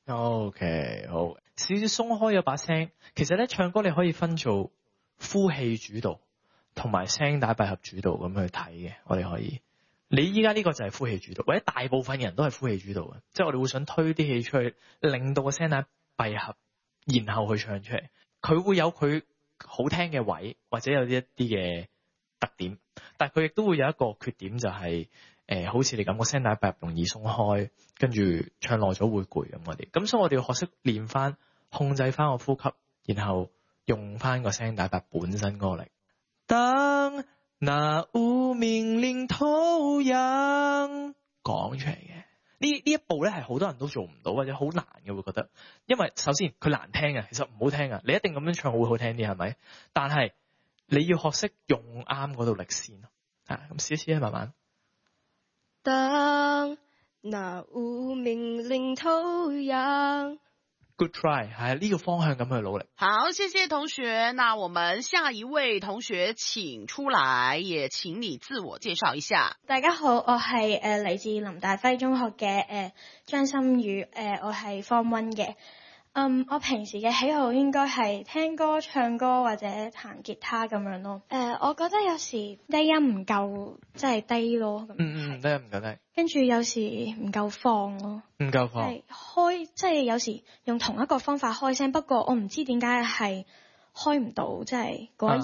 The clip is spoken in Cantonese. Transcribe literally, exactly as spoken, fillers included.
OK， 好，少少鬆開咗把聲。其實咧，唱歌你可以分做呼氣主導同埋聲帶閉合主導咁去睇嘅。我哋可以，你依家呢個就係呼氣主導，或者大部分人都係呼氣主導嘅，即係我哋會想推啲氣出去，令到個聲帶閉合，然後去唱出嚟。佢會有佢好聽嘅位，或者有一啲嘅特點，但係佢亦都會有一個缺點，就係、是。誒、呃，好似你咁個聲帶閉合容易鬆開，跟住唱耐咗會攰咁我哋，咁所以我哋要學識練翻，控制翻個呼吸，然後用翻個聲帶閉合本身嗰個力。當那無名領頭羊講出嚟嘅，呢呢一步咧係好多人都做唔到，或者好難嘅會覺得，因為首先佢難聽啊，其實唔好聽啊，你一定咁樣唱會好聽啲係咪？但係你要學識用啱嗰度力先咯，啊，咁試一試啊，慢慢。 當那無名領頭羊 Good try， 係呢個方向咁去努力。 好，謝謝同學。那我們下一位同學請出來，也請你自我介紹一下。 大家好，我係誒嚟自林大輝中學嘅誒張心宇，誒、呃、我係 Form One 嘅。嗯，我平時嘅喜好應該係聽歌、唱歌或者彈吉他咁樣咯。誒、呃，我覺得有時低音唔夠，即係低咯。 嗯嗯，低音唔夠低。 跟住有時唔夠放咯。 唔夠放。 係開，即係有時用同一個方法開聲，不過我唔知點解係開唔到，即係嗰一